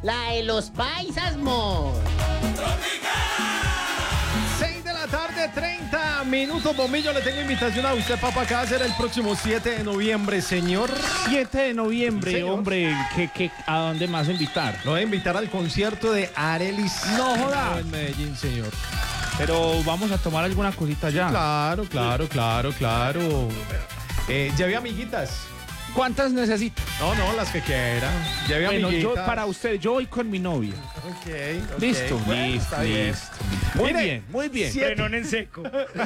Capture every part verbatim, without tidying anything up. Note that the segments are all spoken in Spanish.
la de los paisas, mo. seis de la tarde, treinta minutos. Bombillo, le tengo invitación a usted, papá, que va a ser el próximo siete de noviembre, señor. siete de noviembre, Señor. hombre, ¿qué, qué, ¿a dónde más invitar? Lo voy a invitar al concierto de Arelis. No joda. En Medellín, señor. Pero vamos a tomar alguna cosita ya. Claro, claro, claro, claro. Eh, ¿Llevé amiguitas? ¿Cuántas necesita? No, no, las que quieran. Llevé Bueno, amiguitas. yo para usted, yo voy con mi novia. Ok, ok. Listo, Bueno, listo, está bien. listo. Muy Mire, bien, muy bien. siete- Frenón en seco.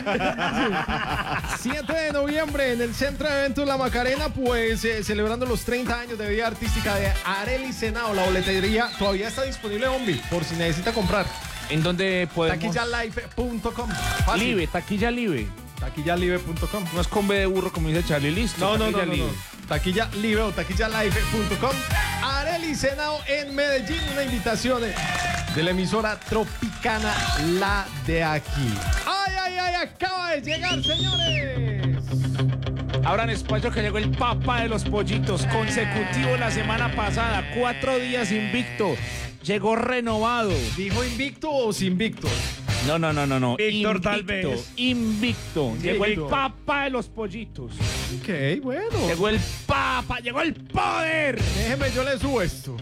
siete de noviembre en el Centro de Eventos La Macarena, pues eh, celebrando los treinta años de vida artística de Arelis Henao. La boletería todavía está disponible, Bombi, por si necesita comprar. ¿En dónde podemos? taquilla live punto com. Live, taquilla live. taquilla live punto com. No es con B de burro como dice Charlie, listo. No, no, no, taquilla no, live. no. Taquilla live o taquilla live punto com. Arelis Henao en Medellín, una invitación de, de la emisora Tropicana, la de aquí. ¡Ay, ay, ay! Acaba de llegar, señores. Abran espacio que llegó el papá de los pollitos, consecutivo la semana pasada, cuatro días invicto, llegó renovado. ¿Dijo invicto o sin invicto? No, no, no, no, no. Víctor, invicto, tal vez. invicto. Llegó el Invicto. papá de los pollitos. Ok, bueno. Llegó el papa, llegó el poder. Déjeme, yo le subo esto.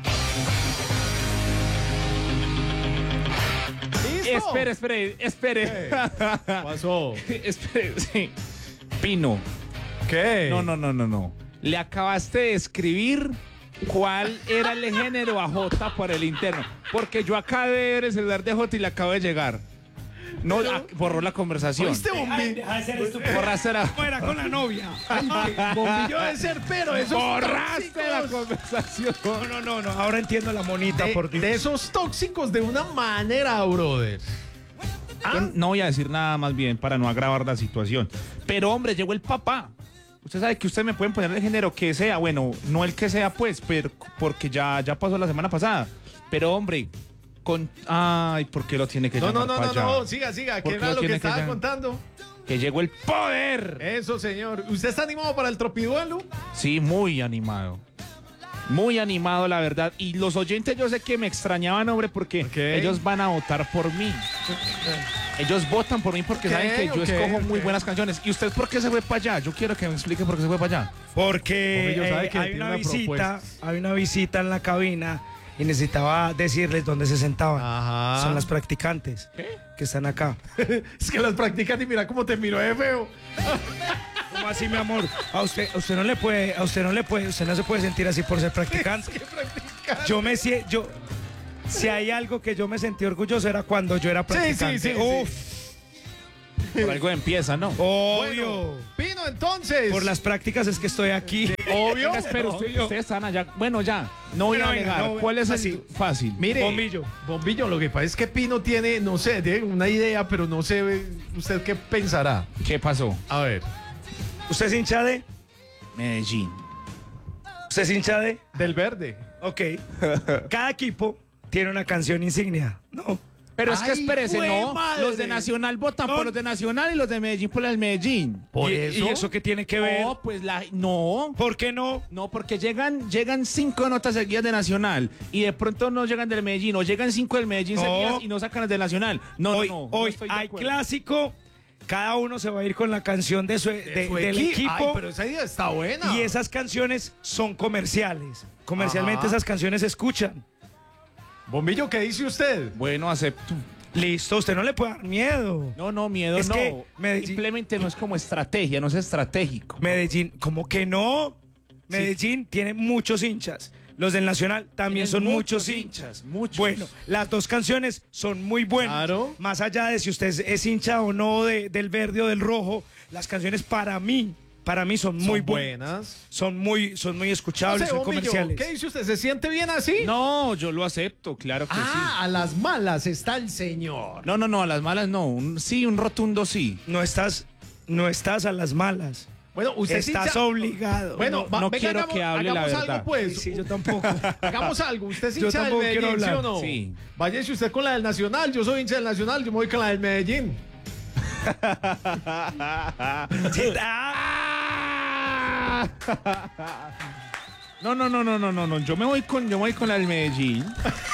¿Listo? Espere, espere, espere. ¿Qué pasó? espere, sí. Pino. ¿Qué? No, no, no, no, no. Le acabaste de escribir cuál era el género a J por el interno. Porque yo acabé de ver el celular de J y le acabo de llegar. No, a- borró la conversación. ¿Oíste, Bombi? Deja de ser estúpido. Borraste la, ¿Cómo era con la novia? Bombillo de ser, pero esos borraste la tóxicos. conversación. No, no, no, no. Ahora entiendo la monita, De, por Dios. de esos tóxicos de una manera, brother. Yo no voy a decir nada más bien para no agravar la situación. Pero hombre, llegó el papá. Usted sabe que ustedes me pueden poner el género que sea. Bueno, no el que sea pues, pero porque ya, ya pasó la semana pasada. Pero hombre, con... Ay, ¿por qué lo tiene que No, llamar no, no, para no, allá? no, siga, siga, ¿Por que qué era lo lo que tiene que estaba llamar? contando. Que llegó el poder. Eso, señor. ¿Usted está animado para el tropiduelo? Sí, muy animado. Muy animado, la verdad. Y los oyentes yo sé que me extrañaban, hombre, porque Ok. ellos van a votar por mí. Ellos votan por mí porque Ok, saben que yo ok, escojo ok. muy buenas canciones. ¿Y usted por qué se fue para allá? Yo quiero que me explique por qué se fue para allá. Porque Bombillo sabe eh, que hay tiene una una visita, propuesta. hay una visita en la cabina y necesitaba decirles dónde se sentaban. Ajá. Son las practicantes que están acá. Es que las practican y mira cómo te miró de feo. ¿Cómo así, mi amor? A usted, a usted no le puede, a usted no le puede, usted no se puede sentir así por ser practicante. ¿Qué practican? Yo me sie- yo si hay algo que yo me sentí orgulloso era cuando yo era Sí, practicante. sí, sí, Uf, Por algo empieza, ¿no? obvio. Pino, entonces. Por las prácticas es que estoy aquí. Obvio. Venga, espera, usted- ustedes están allá. Bueno, ya. No voy Bueno, a venga, negar. no, ¿Cuál es el así. fácil? Mire, Bombillo. Bombillo, lo que pasa es que Pino tiene, no sé, tiene una idea, pero no sé usted qué pensará. ¿Qué pasó? A ver, ¿Usted es hincha de? Medellín. ¿Usted es hincha de? del verde. Ok. Cada equipo tiene una canción insignia. No. Pero es que Ay, espérese, jue ¿no? madre. Los de Nacional votan No. por los de Nacional y los de Medellín por el Medellín. Por ¿Y, eso. ¿Y eso qué tiene que ver? No, pues la... No. ¿Por qué no? No, porque llegan, llegan cinco notas seguidas de Nacional y de pronto no llegan del Medellín o llegan cinco del Medellín No. seguidas y no sacan las del Nacional. No, hoy no, no. no hoy estoy de hay acuerdo. clásico. Cada uno se va a ir con la canción de su, de- Su del equi- equipo. Ay, pero esa idea está buena. Y esas canciones son comerciales. Comercialmente Ajá. esas canciones se escuchan. Bombillo, ¿qué dice usted? Bueno, acepto. Listo, usted no le puede dar miedo. No, no, miedo Es no. que Medellín- Simplemente no es como estrategia, no es estratégico. Medellín, ¿cómo que no? Medellín tiene muchos hinchas. Los del Nacional también Tienen son muchos muchos hinchas. hinchas, muchos. Bueno, las dos canciones son muy buenas. Claro. Más allá de si usted es, es hincha o no de- del verde o del rojo, las canciones para mí, para mí son muy Son buenas. buenas. Son muy, son muy No escuchables, sé, son Bombillo, comerciales. ¿qué dice usted? ¿Se siente bien así? No, yo lo acepto, claro que Ah, a las malas está el señor. sí. No, no, no, a las malas no. Un, sí, un rotundo sí. No estás, no estás a las malas. Bueno, usted sí Estás hincha- Bueno, Bueno, va- no venga, quiero hagamos, que hable la hagamos verdad. algo, pues. sí, yo tampoco. Hagamos algo. Usted es Yo hincha del tampoco quiero Medellín, ¿sí o hablar. no? Sí. Váyase usted con la del Nacional. Yo soy hincha del Nacional. Yo me voy con la del Medellín. Sí, ah, No, no, no, no, no, no, no. Yo me voy con, yo me voy con la del Medellín.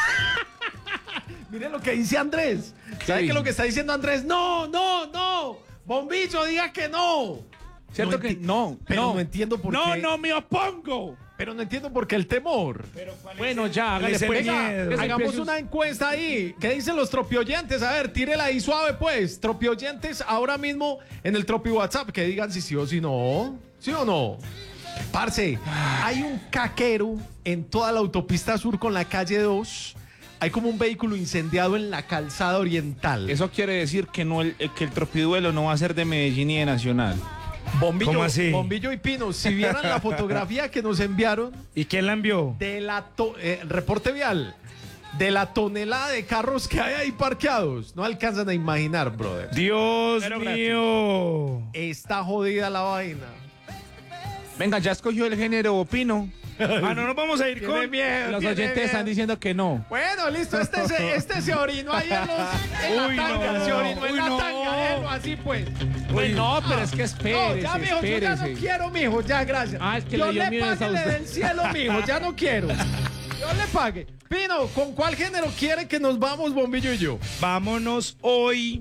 Miren lo que dice Andrés. ¿Sabe Sí. qué es lo que está diciendo Andrés? No, no, no. Bombillo, diga que no. ¿Cierto No que enti- no? Pero no. no entiendo por no, qué. No, me opongo. Pero no entiendo por qué el temor. Bueno, ya, ¿Cuál hágale es el pues. miedo? Venga, que se Hagamos empiece una encuesta ahí. ¿Qué dicen los tropioyentes? A ver, tírela ahí suave, pues. Tropioyentes ahora mismo en el tropi WhatsApp. Que digan si sí o si no. ¿Sí o no? Parce, hay un caquero en toda la autopista sur con la calle dos. Hay como un vehículo incendiado en la calzada oriental. Eso quiere decir que no el, que el tropiduelo no va a ser de Medellín y de Nacional. Bombillo, ¿Cómo así? Bombillo y Pino, si vieran la fotografía que nos enviaron ¿Y quién la envió? de la to- eh, reporte vial, de la tonelada de carros que hay ahí parqueados, no alcanzan a imaginar, brother. Dios Pero gratis. mío. Está jodida la vaina. Venga, ya escogió el género, Pino. Ah, no nos vamos a ir Tiene con... miedo. Los tiene oyentes miedo. están diciendo que no. Bueno, listo, este se, este se orinó ahí en, los, en Uy, la tanga, no. se orinó en Uy, la no. tanga, déjelo así pues. Uy, no, pero Ah, es que espérese, No, ya, mijo, yo ya no espérese. quiero, mijo, ya, gracias. Ah, es que yo le dio le miedo pague a usted. del cielo, mijo, ya no quiero. Yo le pague. Pino, ¿con cuál género quiere que nos vamos, Bombillo y yo? Vámonos hoy.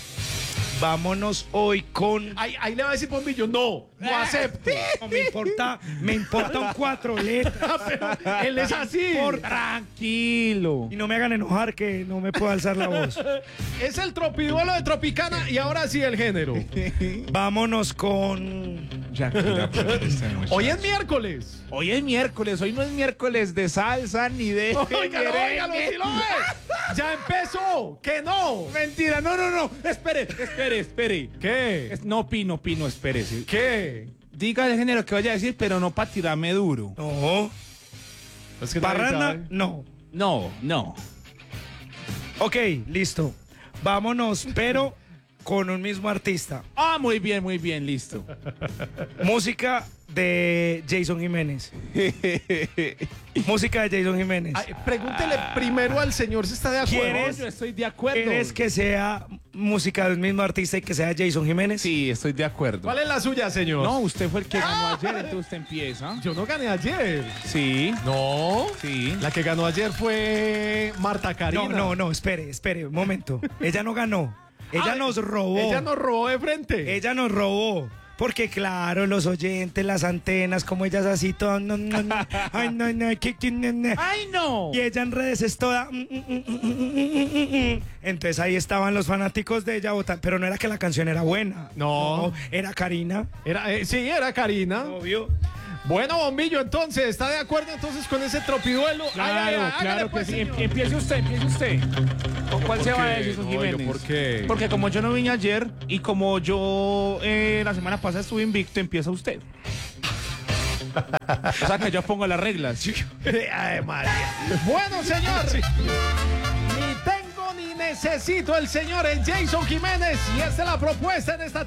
Vámonos hoy con... Ahí, ahí le va a decir Bombillo, no, no acepto. No me importa, me importa un cuatro letras. Pero él es así. Tranquilo. Y no me hagan enojar que no me puedo alzar la voz. Es el tropiduelo de Tropicana y ahora sí el género. Vámonos con... Shakira, Hoy es miércoles. Hoy es miércoles, hoy no es miércoles de salsa ni de Óigalo, óigalo, merengue. si lo ve. Ya empezó. Que no. Mentira, no, no, no. Espere, espere, espere. ¿Qué? Es- No, Pino, Pino, espérese. ¿Qué? Diga el género que vaya a decir, pero no para tirarme duro. No. Es que nadie Parranda, sabe. no. No, no. Ok, listo. Vámonos, pero con un mismo artista. Ah, muy bien, muy bien, listo. Música de Jason Jiménez. Música de Jason Jiménez. Ay, pregúntele primero al señor si está de acuerdo. ¿Quieres? Yo estoy de acuerdo. ¿Quieres que sea música del mismo artista y que sea Jason Jiménez? Sí, estoy de acuerdo. ¿Cuál es la suya, señor? No, usted fue el que ganó ayer, entonces usted empieza. Yo no gané ayer. Sí, No. sí. La que ganó ayer fue Marta Karina. No, no, no, espere, espere, un momento. Ella no ganó. Ella Ah, nos robó. Ella nos robó de frente. Ella nos robó. Porque claro, los oyentes, las antenas, como ellas así, todas, no, no, no, ay, no, no, que- que- no, no. ¡Ay, no! Y ella en redes es toda. mm, mm, mm, mm, mm, mm, mm. Entonces ahí estaban los fanáticos de ella votando. Pero no era que la canción era buena. No. era Karina. Era, eh, sí, era Karina. Obvio. Bueno, Bombillo, entonces, ¿está de acuerdo entonces con ese tropiduelo? Claro, Ay, ay, ay, claro hágale, que pues, sí. señor. Em- Empiece usted, empiece usted. ¿Con cuál se va a decir, Jesús Oiga, Jiménez? ¿por qué? Porque como yo no vine ayer y como yo eh, la semana pasada estuve invicto, empieza usted. O sea que yo pongo las reglas. Ay, María. Bueno, señor. Ni tengo ni necesito el señor en Jason Jiménez. Y esta es la propuesta en esta